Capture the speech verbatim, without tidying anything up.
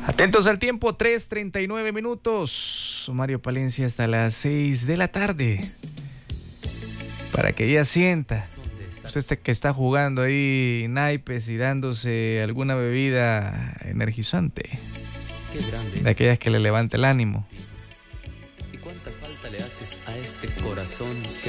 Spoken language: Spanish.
Atentos al tiempo, tres treinta y nueve minutos. Mario Palencia hasta las seis de la tarde. Para que ella sienta. Usted este que está jugando ahí naipes y dándose alguna bebida energizante. Qué grande. De aquellas que le levanta el ánimo. ¿Y cuánta falta le haces a este corazón?